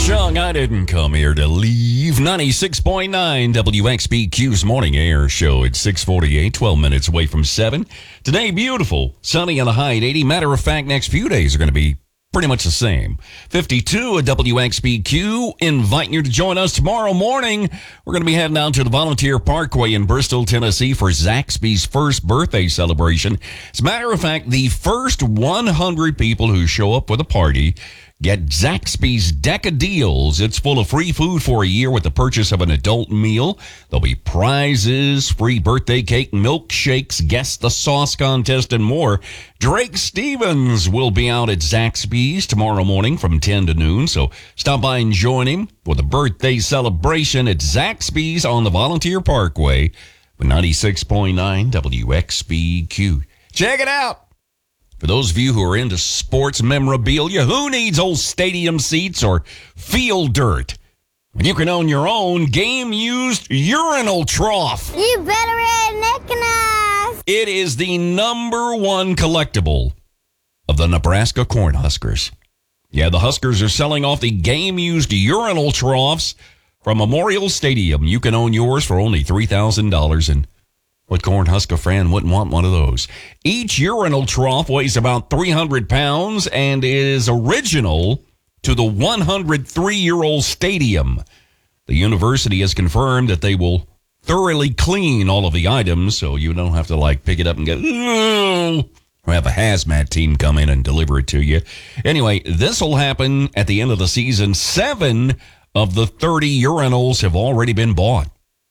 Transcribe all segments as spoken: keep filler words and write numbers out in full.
Chung, I didn't come here to leave. ninety-six point nine W X B Q's Morning Air Show at six forty-eight, twelve minutes away from seven. Today, beautiful, sunny and a high at eighty. Matter of fact, next few days are going to be pretty much the same. fifty-two at W X B Q. Inviting you to join us tomorrow morning. We're going to be heading out to the Volunteer Parkway in Bristol, Tennessee for Zaxby's first birthday celebration. As a matter of fact, the first one hundred people who show up for the party get Zaxby's Deck of Deals. It's full of free food for a year with the purchase of an adult meal. There'll be prizes, free birthday cake, milkshakes, guess the sauce contest, and more. Drake Stevens will be out at Zaxby's tomorrow morning from ten to noon, so stop by and join him for the birthday celebration at Zaxby's on the Volunteer Parkway with ninety-six point nine W X B Q. Check it out! For those of you who are into sports memorabilia, who needs old stadium seats or field dirt when you can own your own game-used urinal trough? You better recognize. It is the number one collectible of the Nebraska Cornhuskers. Yeah, the Huskers are selling off the game-used urinal troughs from Memorial Stadium. You can own yours for only three thousand dollars, and what Cornhusker fan wouldn't want one of those? Each urinal trough weighs about three hundred pounds and is original to the one hundred three-year-old stadium. The university has confirmed that they will thoroughly clean all of the items, so you don't have to, like, pick it up and go, ooh, or have a hazmat team come in and deliver it to you. Anyway, this will happen at the end of the season. Seven of the thirty urinals have already been bought.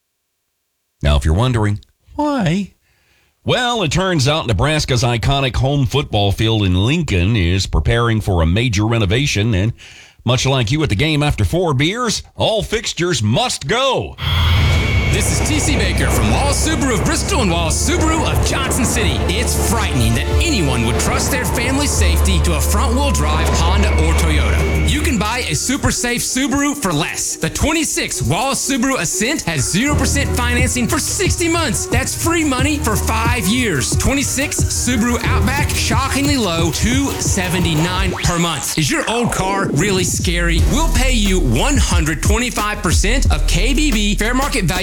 Now, if you're wondering, why? Well, it turns out Nebraska's iconic home football field in Lincoln is preparing for a major renovation, and much like you at the game after four beers, all fixtures must go. This is T C Baker from Wallace Subaru of Bristol and Wallace Subaru of Johnson City. It's frightening that anyone would trust their family's safety to a front-wheel drive Honda or Toyota. You can buy a super safe Subaru for less. The twenty-six Wallace Subaru Ascent has zero percent financing for sixty months. That's free money for five years. twenty-six Subaru Outback, shockingly low, two hundred seventy-nine dollars per month. Is your old car really scary? We'll pay you one hundred twenty-five percent of K B B fair market value